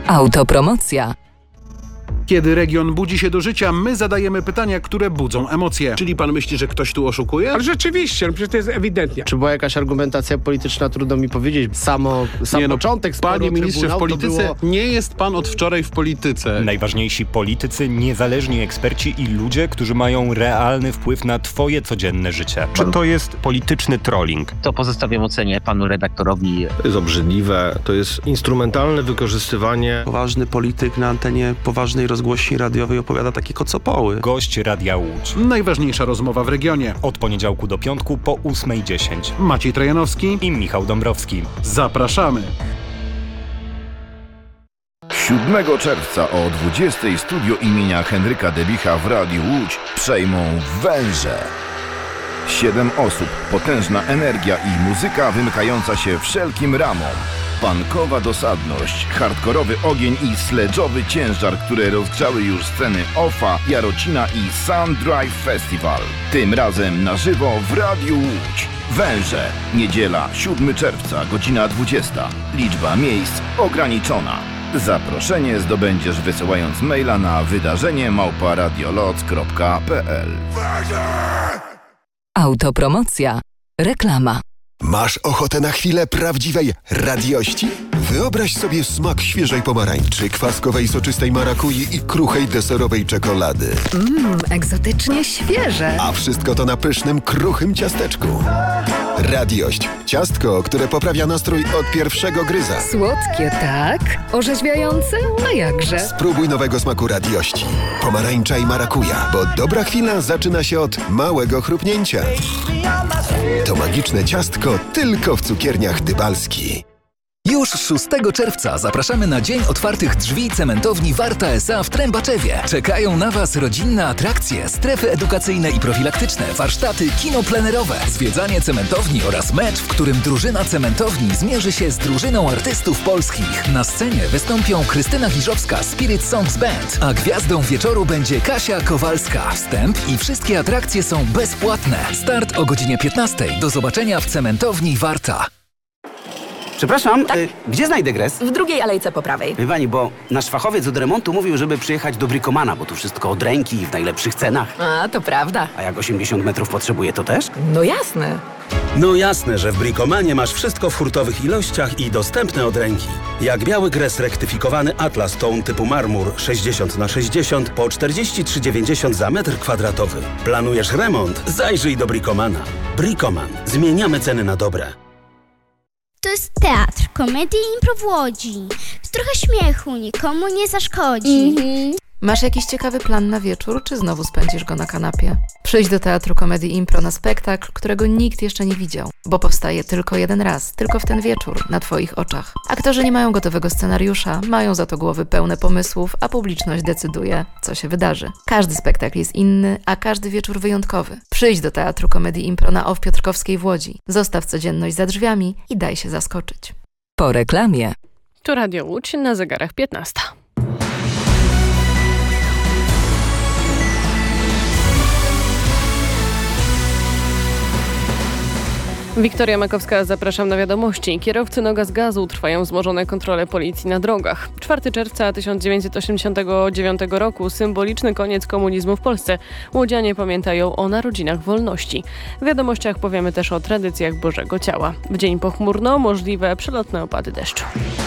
Autopromocja. Kiedy region budzi się do życia, my zadajemy pytania, które budzą emocje. Czyli pan myśli, że ktoś tu oszukuje? Ale rzeczywiście, przecież to jest ewidentnie. Czy była jakaś argumentacja polityczna, trudno mi powiedzieć. Sam początek sporu Panie ministrze, w Trybunał polityce to było... nie jest pan od wczoraj w polityce. Najważniejsi politycy, niezależni eksperci i ludzie, którzy mają realny wpływ na twoje codzienne życie. Czy to jest polityczny trolling? To pozostawiam ocenie panu redaktorowi. To jest obrzydliwe, to jest instrumentalne wykorzystywanie. Poważny polityk na antenie poważnej rozgłośni radiowej opowiada takie kocopoły. Gość Radia Łódź. Najważniejsza rozmowa w regionie. Od poniedziałku do piątku po 8:10. Maciej Trojanowski I Michał Dąbrowski. Zapraszamy. 7 czerwca o 20:00 studio imienia Henryka Debicha w Radiu Łódź przejmą Węże. 7 osób, potężna energia i muzyka wymykająca się wszelkim ramom. Punkowa dosadność, hardkorowy ogień i sledżowy ciężar, które rozgrzały już sceny OFA, Jarocina i Sun Drive Festival. Tym razem na żywo w Radiu Łódź. Węże. Niedziela, 7 czerwca, godzina 20. Liczba miejsc ograniczona. Zaproszenie zdobędziesz wysyłając maila na wydarzenie@radioloc.pl. Autopromocja. Reklama. Masz ochotę na chwilę prawdziwej radiości? Wyobraź sobie smak świeżej pomarańczy, kwaskowej soczystej marakui i kruchej deserowej czekolady. Egzotycznie świeże. A wszystko to na pysznym, kruchym ciasteczku. Radiość. Ciastko, które poprawia nastrój od pierwszego gryza. Słodkie, tak? Orzeźwiające? A jakże? Spróbuj nowego smaku radiości. Pomarańcza i marakuja, bo dobra chwila zaczyna się od małego chrupnięcia. To magiczne ciastko tylko w cukierniach Dybalski. Już 6 czerwca zapraszamy na Dzień Otwartych Drzwi Cementowni Warta S.A. w Trębaczewie. Czekają na Was rodzinne atrakcje, strefy edukacyjne i profilaktyczne, warsztaty, kino plenerowe, zwiedzanie cementowni oraz mecz, w którym drużyna cementowni zmierzy się z drużyną artystów polskich. Na scenie wystąpią Krystyna Giżowska, Spirit Songs Band, a gwiazdą wieczoru będzie Kasia Kowalska. Wstęp i wszystkie atrakcje są bezpłatne. Start o godzinie 15:00. Do zobaczenia w cementowni Warta. Przepraszam, gdzie znajdę gres? W drugiej alejce po prawej. Wie pani, bo nasz fachowiec od remontu mówił, żeby przyjechać do Bricomana, bo tu wszystko od ręki i w najlepszych cenach. A, to prawda. A jak 80 metrów potrzebuje, to też? No jasne. No jasne, że w Bricomanie masz wszystko w hurtowych ilościach i dostępne od ręki. Jak biały gres rektyfikowany Atlas Tone typu marmur 60x60 po 43,90 za metr kwadratowy. Planujesz remont? Zajrzyj do Bricomana. Bricoman. Zmieniamy ceny na dobre. To jest teatr, komedii i impro w Łodzi. Trochę śmiechu nikomu nie zaszkodzi. Masz jakiś ciekawy plan na wieczór, czy znowu spędzisz go na kanapie? Przyjdź do Teatru Komedii Impro na spektakl, którego nikt jeszcze nie widział, bo powstaje tylko jeden raz, tylko w ten wieczór, na Twoich oczach. Aktorzy nie mają gotowego scenariusza, mają za to głowy pełne pomysłów, a publiczność decyduje, co się wydarzy. Każdy spektakl jest inny, a każdy wieczór wyjątkowy. Przyjdź do Teatru Komedii Impro na OFF Piotrkowskiej w Łodzi. Zostaw codzienność za drzwiami i daj się zaskoczyć. Po reklamie. Tu Radio Łódź, na zegarach 15. Wiktoria Makowska, zapraszam na wiadomości. Kierowcy Noga z gazu, trwają wzmożone kontrole policji na drogach. 4 czerwca 1989 roku, symboliczny koniec komunizmu w Polsce. Łodzianie pamiętają o narodzinach wolności. W wiadomościach powiemy też o tradycjach Bożego Ciała. W dzień pochmurno, możliwe przelotne opady deszczu.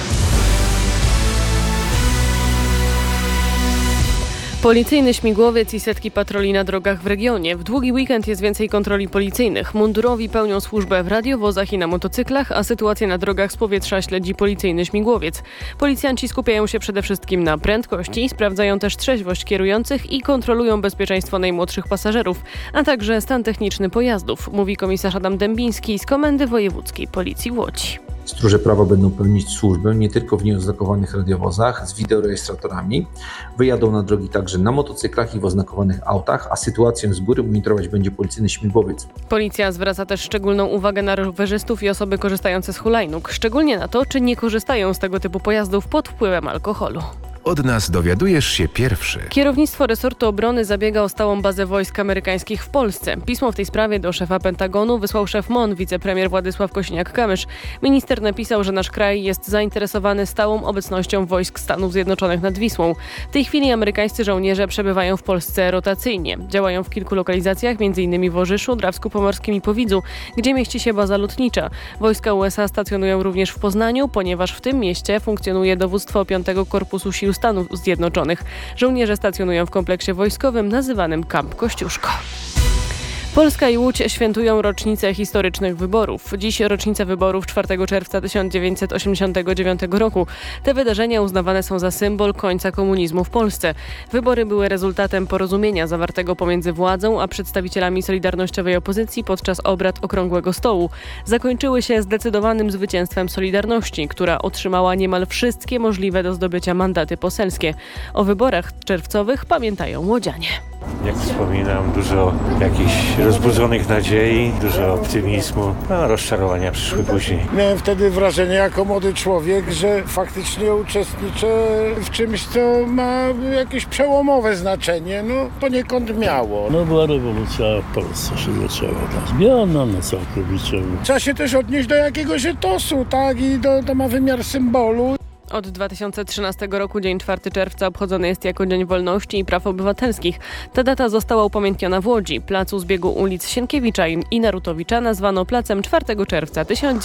Policyjny śmigłowiec i setki patroli na drogach w regionie. W długi weekend jest więcej kontroli policyjnych. Mundurowi pełnią służbę w radiowozach i na motocyklach, a sytuację na drogach z powietrza śledzi policyjny śmigłowiec. Policjanci skupiają się przede wszystkim na prędkości, sprawdzają też trzeźwość kierujących i kontrolują bezpieczeństwo najmłodszych pasażerów, a także stan techniczny pojazdów, mówi komisarz Adam Dębiński z Komendy Wojewódzkiej Policji w Łodzi. Stróże prawa będą pełnić służbę nie tylko w nieoznakowanych radiowozach z wideorejestratorami. Wyjadą na drogi także na motocyklach i w oznakowanych autach, a sytuację z góry monitorować będzie policyjny śmigłowiec. Policja zwraca też szczególną uwagę na rowerzystów i osoby korzystające z hulajnóg, szczególnie na to, czy nie korzystają z tego typu pojazdów pod wpływem alkoholu. od nas dowiadujesz się pierwszy. Kierownictwo resortu obrony zabiega o stałą bazę wojsk amerykańskich w Polsce. Pismo w tej sprawie do szefa Pentagonu wysłał szef MON, wicepremier Władysław Kosiniak-Kamysz. Minister napisał, że nasz kraj jest zainteresowany stałą obecnością wojsk Stanów Zjednoczonych nad Wisłą. W tej chwili amerykańscy żołnierze przebywają w Polsce rotacyjnie. Działają w kilku lokalizacjach, m.in. w Orzyszu, Drawsku Pomorskim i Powidzu, gdzie mieści się baza lotnicza. Wojska USA stacjonują również w Poznaniu, ponieważ w tym mieście funkcjonuje dowództwo 5. Korpusu Sił Stanów Zjednoczonych. Żołnierze stacjonują w kompleksie wojskowym nazywanym Camp Kościuszko. Polska i Łódź świętują rocznicę historycznych wyborów. Dziś rocznica wyborów 4 czerwca 1989 roku. Te wydarzenia uznawane są za symbol końca komunizmu w Polsce. Wybory były rezultatem porozumienia zawartego pomiędzy władzą a przedstawicielami solidarnościowej opozycji podczas obrad Okrągłego Stołu. Zakończyły się zdecydowanym zwycięstwem Solidarności, która otrzymała niemal wszystkie możliwe do zdobycia mandaty poselskie. O wyborach czerwcowych pamiętają łodzianie. Jak wspominam, dużo jakichś rozbudzonych nadziei, dużo optymizmu, a rozczarowania przyszły później. Miałem wtedy wrażenie jako młody człowiek, że faktycznie uczestniczę w czymś, co ma jakieś przełomowe znaczenie. No poniekąd miało. No była rewolucja w Polsce się zaczęła. Zmiana całkowicie. Trzeba się też odnieść do jakiegoś etosu, tak? I to ma wymiar symbolu. Od 2013 roku dzień 4 czerwca obchodzony jest jako Dzień Wolności i Praw Obywatelskich. Ta data została upamiętniona w Łodzi. Placu zbiegu ulic Sienkiewicza i Narutowicza nazwano placem 4 czerwca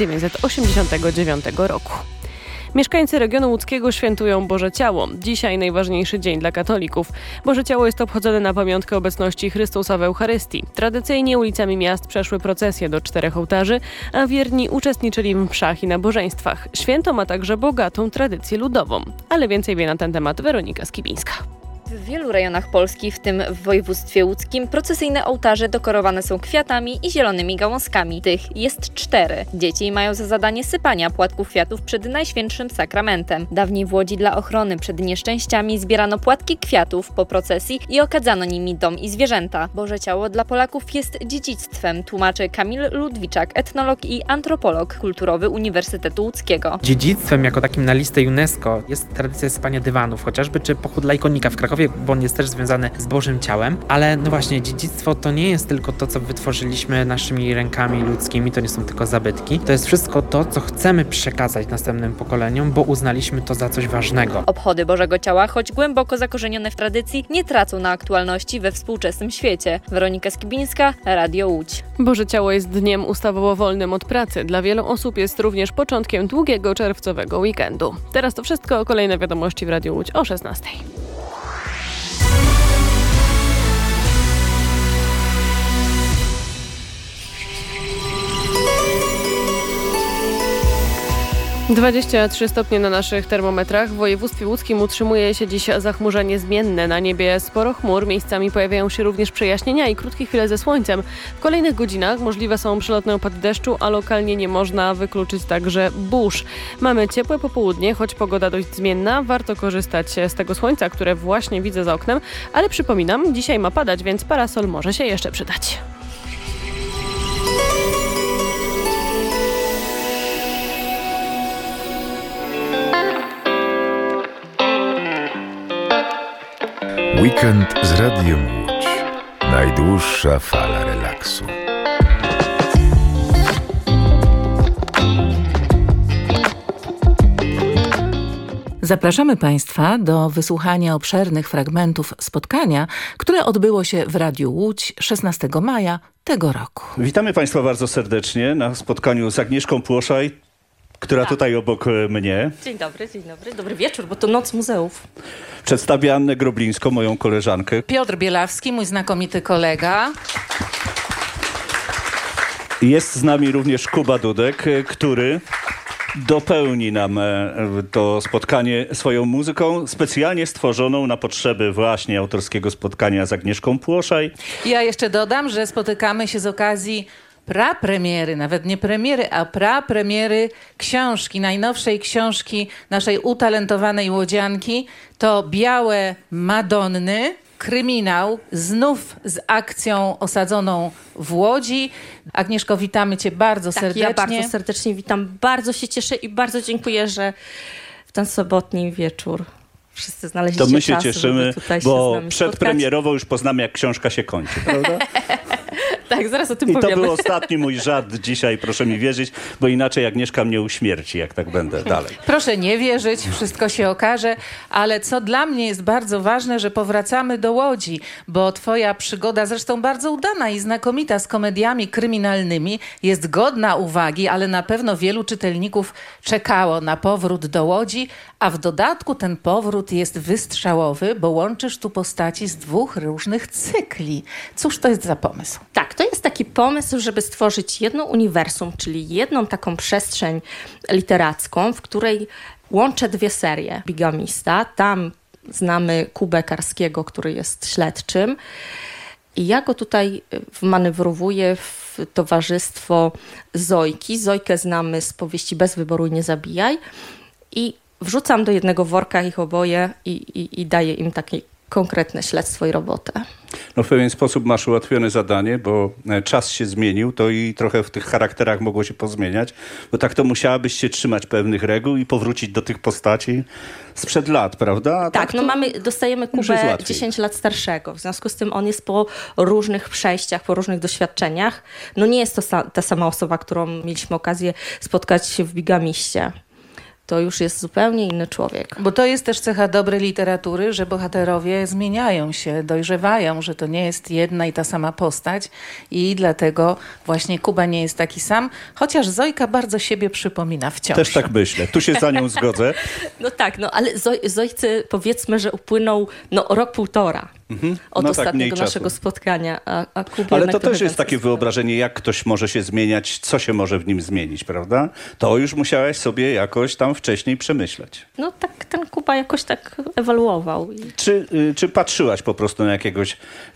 1989 roku. Mieszkańcy regionu łódzkiego świętują Boże Ciało. Dzisiaj najważniejszy dzień dla katolików. Boże Ciało jest obchodzone na pamiątkę obecności Chrystusa w Eucharystii. Tradycyjnie ulicami miast przeszły procesje do 4 ołtarzy, a wierni uczestniczyli w mszach i nabożeństwach. Święto ma także bogatą tradycję ludową. Ale więcej wie na ten temat Weronika Skibińska. W wielu rejonach Polski, w tym w województwie łódzkim, procesyjne ołtarze dekorowane są kwiatami i zielonymi gałązkami. Tych jest 4. Dzieci mają za zadanie sypania płatków kwiatów przed Najświętszym Sakramentem. Dawniej w Łodzi dla ochrony przed nieszczęściami zbierano płatki kwiatów po procesji i okadzano nimi dom i zwierzęta. Boże Ciało dla Polaków jest dziedzictwem, tłumaczy Kamil Ludwiczak, etnolog i antropolog kulturowy Uniwersytetu Łódzkiego. Dziedzictwem jako takim na listę UNESCO jest tradycja sypania dywanów, chociażby czy pochód Lajkonika w Krakowie, bo on jest też związany z Bożym Ciałem, ale no właśnie dziedzictwo to nie jest tylko to, co wytworzyliśmy naszymi rękami ludzkimi, to nie są tylko zabytki, to jest wszystko to, co chcemy przekazać następnym pokoleniom, bo uznaliśmy to za coś ważnego. Obchody Bożego Ciała, choć głęboko zakorzenione w tradycji, nie tracą na aktualności we współczesnym świecie. Weronika Skibińska, Radio Łódź. Boże Ciało jest dniem ustawowo wolnym od pracy. Dla wielu osób jest również początkiem długiego czerwcowego weekendu. Teraz to wszystko, kolejne wiadomości w Radiu Łódź o 16:00. 23 stopnie na naszych termometrach. W województwie łódzkim utrzymuje się dziś zachmurzenie zmienne. Na niebie sporo chmur, miejscami pojawiają się również przejaśnienia i krótkie chwile ze słońcem. W kolejnych godzinach możliwe są przelotne opady deszczu, a lokalnie nie można wykluczyć także burz. Mamy ciepłe popołudnie, choć pogoda dość zmienna. Warto korzystać z tego słońca, które właśnie widzę za oknem, ale przypominam, dzisiaj ma padać, więc parasol może się jeszcze przydać. Weekend z Radiem Łódź. Najdłuższa fala relaksu. Zapraszamy Państwa do wysłuchania obszernych fragmentów spotkania, które odbyło się w Radiu Łódź 16 maja tego roku. Witamy Państwa bardzo serdecznie na spotkaniu z Agnieszką Płoszaj, która tutaj obok mnie. Dzień dobry, dobry wieczór, bo to Noc Muzeów. Przedstawię Annę Groblińską, moją koleżankę. Piotr Bielawski, mój znakomity kolega. Jest z nami również Kuba Dudek, który dopełni nam to spotkanie swoją muzyką, specjalnie stworzoną na potrzeby właśnie autorskiego spotkania z Agnieszką Płoszaj. Ja jeszcze dodam, że spotykamy się z okazji prapremiery, nawet nie premiery, a prapremiery książki, najnowszej książki naszej utalentowanej łodzianki. To Białe Madonny, kryminał, znów z akcją osadzoną w Łodzi. Agnieszko, witamy Cię bardzo serdecznie. Ja bardzo serdecznie witam, bardzo się cieszę i bardzo dziękuję, że w ten sobotni wieczór wszyscy znaleźliście To my się czas, cieszymy, żeby tutaj bo się z nami przedpremierowo już poznamy, jak książka się kończy, prawda? Tak, zaraz o tym I powiemy. to był ostatni mój żart dzisiaj, proszę mi wierzyć, bo inaczej Agnieszka mnie uśmierci, jak tak będę dalej. Proszę nie wierzyć, wszystko się okaże, ale co dla mnie jest bardzo ważne, że powracamy do Łodzi, bo twoja przygoda, zresztą bardzo udana i znakomita z komediami kryminalnymi, jest godna uwagi, ale na pewno wielu czytelników czekało na powrót do Łodzi, a w dodatku ten powrót jest wystrzałowy, bo łączysz tu postaci z 2 różnych cykli. Cóż to jest za pomysł? Tak, to jest taki pomysł, żeby stworzyć jedno uniwersum, czyli jedną taką przestrzeń literacką, w której łączę 2 serie. Bigamista, tam znamy Kubę Karskiego, który jest śledczym i ja go tutaj wmanewrowuję w towarzystwo Zojki. Zojkę znamy z powieści Bez wyboru i nie zabijaj i wrzucam do jednego worka ich oboje i daję im takie konkretne śledztwo i robotę. No w pewien sposób masz ułatwione zadanie, bo czas się zmienił, to i trochę w tych charakterach mogło się pozmieniać, bo tak to musiałabyś się trzymać pewnych reguł i powrócić do tych postaci sprzed lat, prawda? A tak, no dostajemy Kubę 10 lat starszego, w związku z tym on jest po różnych przejściach, po różnych doświadczeniach. No nie jest to ta sama osoba, którą mieliśmy okazję spotkać się w Bigamiście. To już jest zupełnie inny człowiek. Bo to jest też cecha dobrej literatury, że bohaterowie zmieniają się, dojrzewają, że to nie jest jedna i ta sama postać i dlatego właśnie Kuba nie jest taki sam, chociaż Zojka bardzo siebie przypomina wciąż. Też tak myślę. Tu się za nią zgodzę. No tak, no ale Zojce powiedzmy, że upłynął rok, 1,5 od ostatniego naszego spotkania. A Kubie ale to też jest takie wyobrażenie, jak ktoś może się zmieniać, co się może w nim zmienić, prawda? To już musiałeś sobie jakoś tam wcześniej przemyśleć. No tak, ten Kuba jakoś tak ewaluował. Czy patrzyłaś po prostu na jakiegoś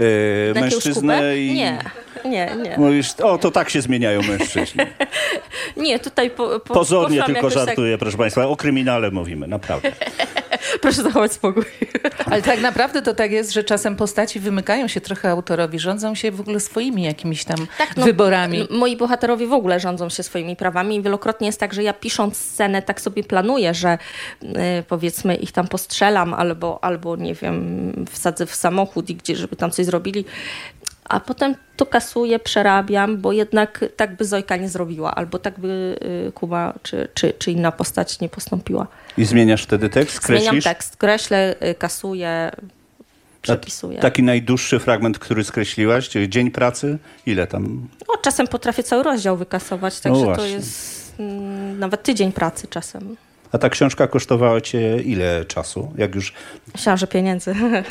mężczyznę? Nie. Mówisz, to tak się zmieniają mężczyźni. Nie, tutaj pozornie tylko żartuję, tak... proszę państwa. O kryminale mówimy, naprawdę. Proszę zachować spokój. Ale tak naprawdę to tak jest, że czasem postaci wymykają się trochę autorowi, rządzą się w ogóle swoimi jakimiś tam wyborami. Moi bohaterowie w ogóle rządzą się swoimi prawami i wielokrotnie jest tak, że ja pisząc scenę tak sobie planuję, że powiedzmy ich tam postrzelam albo nie wiem, wsadzę w samochód i gdzie, żeby tam coś zrobili. A potem to kasuję, przerabiam, bo jednak tak by Zojka nie zrobiła, albo tak by Kuba czy inna postać nie postąpiła. I zmieniasz wtedy tekst? Kreślisz? Zmieniam tekst, kreślę, kasuję, przepisuję. Taki najdłuższy fragment, który skreśliłaś, czyli dzień pracy, ile tam? Czasem potrafię cały rozdział wykasować, także to jest nawet tydzień pracy czasem. A ta książka kosztowała cię ile czasu? Jak już... Myślałam, że pieniędzy.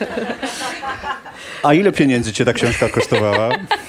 A ile pieniędzy cię ta książka kosztowała?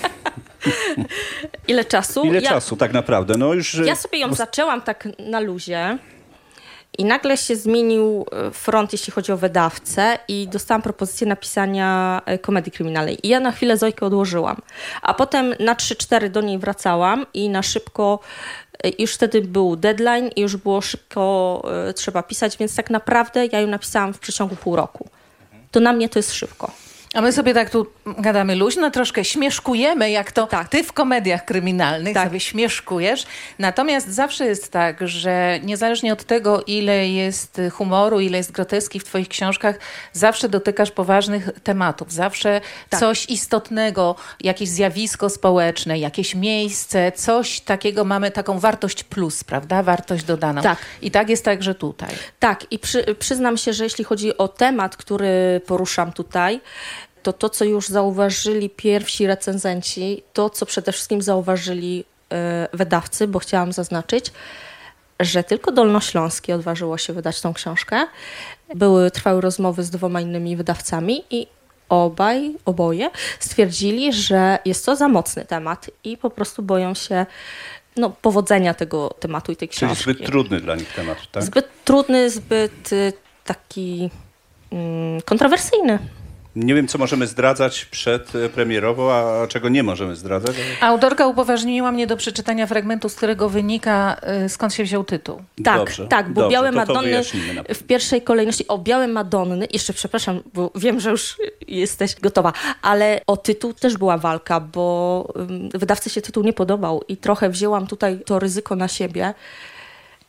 Ile czasu? Ile czasu tak naprawdę? No już... Ja sobie ją zaczęłam tak na luzie i nagle się zmienił front, jeśli chodzi o wydawcę i dostałam propozycję napisania komedii kryminalnej. I ja na chwilę Zojkę odłożyłam. A potem na 3-4 do niej wracałam i na szybko, już wtedy był deadline i już było szybko trzeba pisać, więc tak naprawdę ja ją napisałam w przeciągu pół roku. To na mnie to jest szybko. A my sobie tak tu gadamy luźno, troszkę śmieszkujemy, jak to ty w komediach kryminalnych sobie śmieszkujesz. Natomiast zawsze jest tak, że niezależnie od tego, ile jest humoru, ile jest groteski w twoich książkach, zawsze dotykasz poważnych tematów. Zawsze coś istotnego, jakieś zjawisko społeczne, jakieś miejsce, coś takiego, mamy taką wartość plus, prawda? Wartość dodaną. Tak. I tak jest także tutaj. Tak i przyznam się, że jeśli chodzi o temat, który poruszam tutaj, to, co już zauważyli pierwsi recenzenci, to, co przede wszystkim zauważyli wydawcy, bo chciałam zaznaczyć, że tylko Dolnośląskie odważyło się wydać tą książkę. Trwały rozmowy z 2 innymi wydawcami i oboje stwierdzili, że jest to za mocny temat i po prostu boją się powodzenia tego tematu i tej książki. Czyli zbyt trudny dla nich temat, tak? Zbyt trudny, zbyt taki kontrowersyjny. Nie wiem, co możemy zdradzać przedpremierowo, a czego nie możemy zdradzać. Autorka upoważniła mnie do przeczytania fragmentu, z którego wynika, skąd się wziął tytuł. Tak, bo Białe Madonny w pierwszej kolejności, Białe Madonny, jeszcze przepraszam, bo wiem, że już jesteś gotowa, ale o tytuł też była walka, bo wydawcy się tytuł nie podobał i trochę wzięłam tutaj to ryzyko na siebie.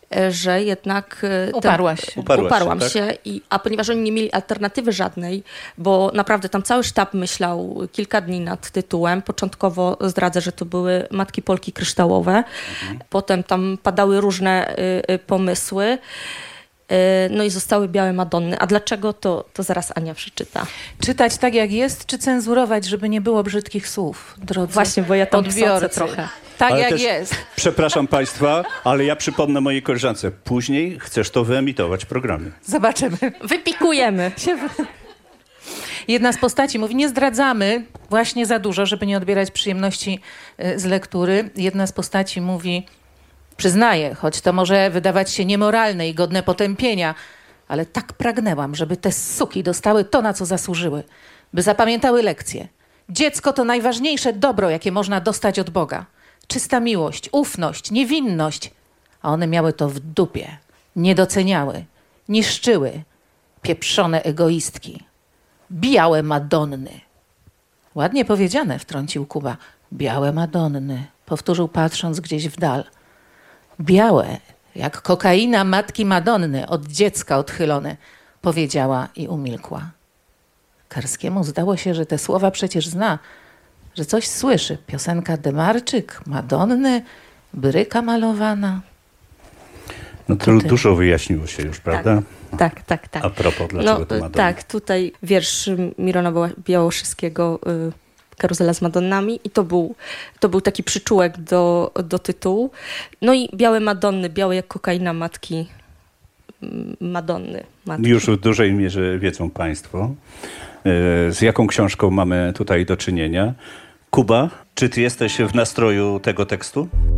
że jednak Uparłam się. A ponieważ oni nie mieli alternatywy żadnej, bo naprawdę tam cały sztab myślał kilka dni nad tytułem. Początkowo zdradzę, że to były Matki Polki kryształowe. Potem tam padały różne pomysły. No i zostały Białe Madonny. A dlaczego, to zaraz Ania przeczyta. Czytać tak jak jest, czy cenzurować, żeby nie było brzydkich słów, drodzy Właśnie, bo ja tam odbiorcy trochę. Tak ale jak też, jest. Przepraszam Państwa, ale ja przypomnę mojej koleżance. Później chcesz to wyemitować w programie. Zobaczymy. Wypikujemy. Jedna z postaci mówi, nie zdradzamy właśnie za dużo, żeby nie odbierać przyjemności z lektury. Jedna z postaci mówi, przyznaję, choć to może wydawać się niemoralne i godne potępienia, ale tak pragnęłam, żeby te suki dostały to, na co zasłużyły. By zapamiętały lekcję. Dziecko to najważniejsze dobro, jakie można dostać od Boga. Czysta miłość, ufność, niewinność. A one miały to w dupie. Nie doceniały, niszczyły. Pieprzone egoistki. Białe Madonny. Ładnie powiedziane, wtrącił Kuba. Białe Madonny. Powtórzył patrząc gdzieś w dal. Białe, jak kokaina matki Madonny, od dziecka odchylone, powiedziała i umilkła. Karskiemu zdało się, że te słowa przecież zna, że coś słyszy. Piosenka Demarczyk, Madonny, bryka malowana. No to dużo wyjaśniło się już, prawda? Tak. A propos, dlaczego to Madonna? Tak, tutaj wiersz Mirona Białoszyskiego, Karuzela z Madonnami i to był taki przyczółek do tytułu. No i Białe Madonny, białe jak kokaina matki Madonny. Już w dużej mierze wiedzą Państwo, z jaką książką mamy tutaj do czynienia. Kuba, czy ty jesteś w nastroju tego tekstu?